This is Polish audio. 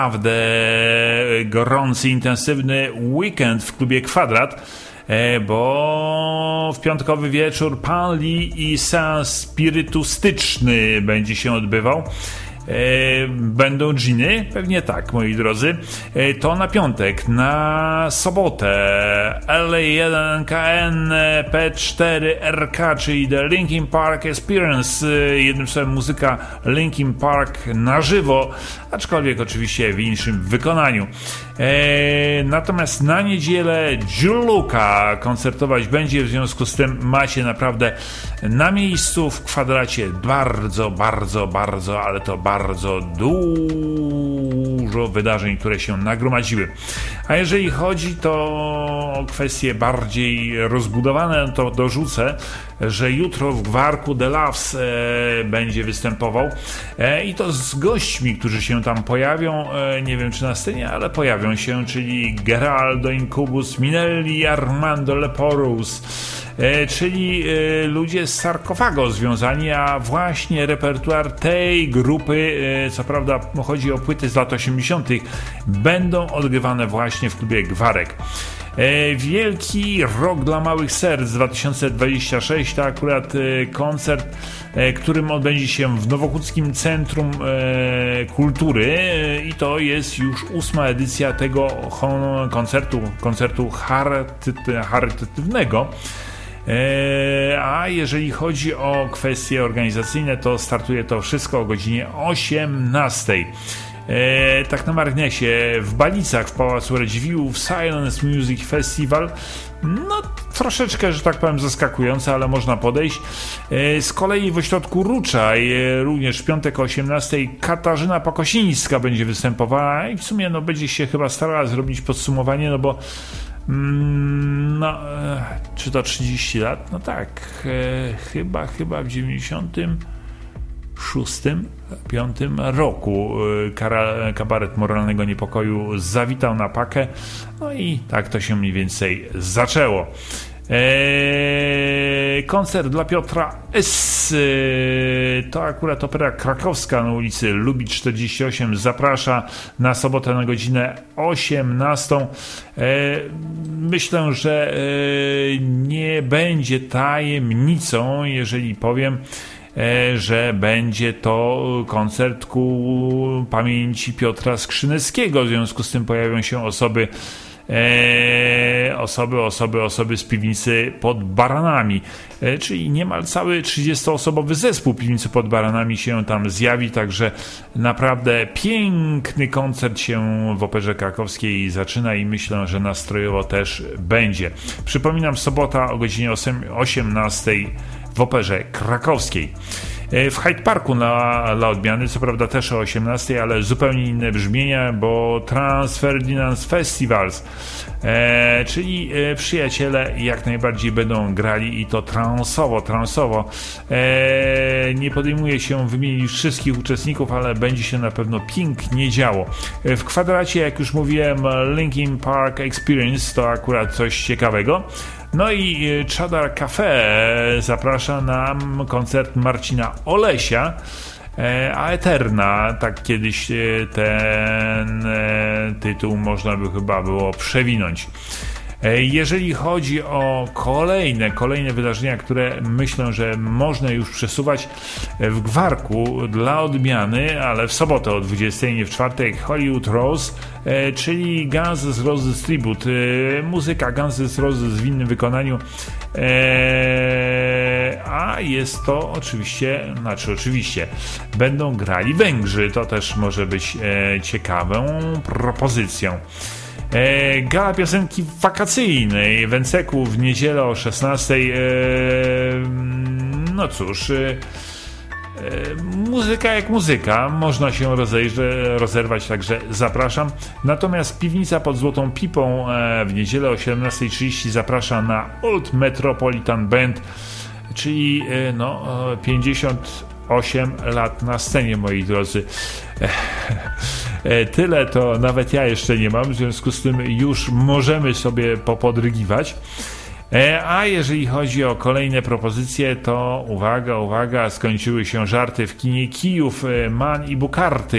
naprawdę gorący, intensywny weekend w klubie Kwadrat, bo w piątkowy wieczór Pan Lee i seans spirytystyczny będzie się odbywał. Będą dżiny? Pewnie tak, moi drodzy. To na piątek. Na sobotę LA1KN P4RK, czyli The Linkin Park Experience. Jednym słowem muzyka Linkin Park na żywo, aczkolwiek oczywiście w innym wykonaniu. Natomiast na niedzielę Juluka koncertować będzie, w związku z tym macie naprawdę na miejscu w Kwadracie bardzo, ale to bardzo dużo wydarzeń, które się nagromadziły. A jeżeli chodzi to o kwestie bardziej rozbudowane, to dorzucę, że jutro w Gwarku The Loves będzie występował i to z gośćmi, którzy się tam pojawią, nie wiem czy na scenie, ale pojawią się, czyli Geraldo Incubus, Minelli, Armando Leporus, czyli ludzie z Sarkofago związani, a właśnie repertuar tej grupy, co prawda chodzi o płyty z lat 80., będą odgrywane właśnie w klubie Gwarek. Wielki Rok dla Małych Serc 2026 to akurat koncert, którym odbędzie się w Nowochódzkim Centrum Kultury i to jest już 8. edycja tego koncertu charytatywnego. A jeżeli chodzi o kwestie organizacyjne, to startuje to wszystko o godzinie 18. Tak na marginesie, w Balicach w Pałacu Radziwiłłów Silence Music Festival, no troszeczkę, że tak powiem, zaskakujące, ale można podejść. Z kolei w ośrodku Ruczaj również w piątek o 18 Katarzyna Pokosińska będzie występowała i w sumie będzie się chyba starała zrobić podsumowanie, no bo czy to 30 lat? No tak, chyba w 96-5 roku kabaret Moralnego Niepokoju zawitał na pakę, no i tak to się mniej więcej zaczęło. Koncert dla Piotra S. To akurat Opera Krakowska na ulicy Lubicz 48 zaprasza na sobotę na godzinę 18. Myślę, że nie będzie tajemnicą, jeżeli powiem, że będzie to koncert ku pamięci Piotra Skrzyneckiego. W związku z tym pojawią się osoby z piwnicy pod Baranami, czyli niemal cały 30-osobowy zespół piwnicy pod Baranami się tam zjawi, także naprawdę piękny koncert się w Operze Krakowskiej zaczyna i myślę, że nastrojowo też będzie. Przypominam, sobota o godzinie 18 w Operze Krakowskiej. W Hyde Parku dla odmiany, co prawda też o 18, ale zupełnie inne brzmienia, bo Trans Ferdinand Festivals, czyli przyjaciele jak najbardziej będą grali i to transowo. Nie podejmuję się wymienić wszystkich uczestników, ale będzie się na pewno pięknie działo. W Kwadracie, jak już mówiłem, Linkin Park Experience to akurat coś ciekawego. No i Cheddar Cafe zaprasza na koncert Marcina Olesia, a Eterna, tak kiedyś ten tytuł można by chyba było przewinąć. Jeżeli chodzi o kolejne wydarzenia, które myślę, że można już przesuwać, w Gwarku dla odmiany, ale w sobotę o 20, nie w czwartek, Hollywood Rose, czyli Guns N' Roses Tribute, muzyka Guns N' Roses w innym wykonaniu, a jest to oczywiście będą grali Węgrzy, to też może być ciekawą propozycją. Gala piosenki wakacyjnej w Enceku w niedzielę o 16. No cóż, muzyka jak muzyka, można się rozerwać, także zapraszam. Natomiast piwnica pod Złotą Pipą w niedzielę o 17:30 zaprasza na Old Metropolitan Band, czyli 58 lat na scenie, moi drodzy. Tyle to nawet ja jeszcze nie mam, w związku z tym już możemy sobie popodrygiwać. A jeżeli chodzi o kolejne propozycje, to uwaga, skończyły się żarty w kinie Kijów, Man i Bukarty.